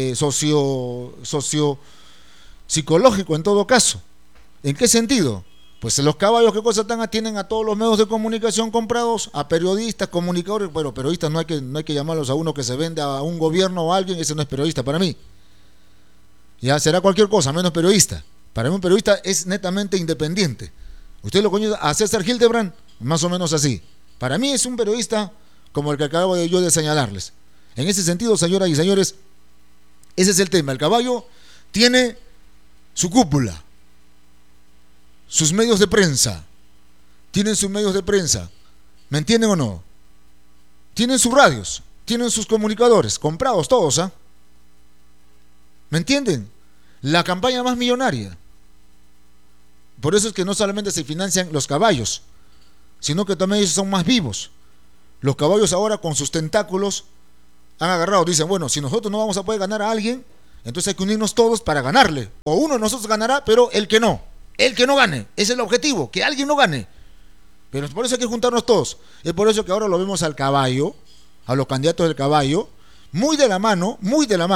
psicológico en todo caso. ¿En qué sentido? Pues los caballos, ¿qué cosa tan atienden a todos los medios de comunicación comprados? A periodistas, comunicadores. Bueno, periodistas no hay que llamarlos a uno que se vende a un gobierno o a alguien, ese no es periodista para mí. Ya será cualquier cosa, menos periodista. Para mí un periodista es netamente independiente. Usted lo conoce a César Hildebrand, más o menos así. Para mí es un periodista como el que acabo yo de señalarles. En ese sentido, señoras y señores, ese es el tema. El caballo tiene su cúpula, sus medios de prensa, tienen sus medios de prensa, ¿me entienden o no? Tienen sus radios, tienen sus comunicadores, comprados todos, ¿ah? ¿Me entienden? La campaña más millonaria. Por eso es que no solamente se financian los caballos, sino que también ellos son más vivos. Los caballos ahora con sus tentáculos han agarrado, dicen, bueno, si nosotros no vamos a poder ganar a alguien, entonces hay que unirnos todos para ganarle. O uno de nosotros ganará, pero el que no gane, ese es el objetivo, que alguien no gane. Pero por eso hay que juntarnos todos. Es por eso que ahora lo vemos al caballo, a los candidatos del caballo, muy de la mano,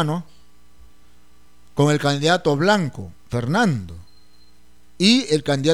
con el candidato blanco, Fernando, y el candidato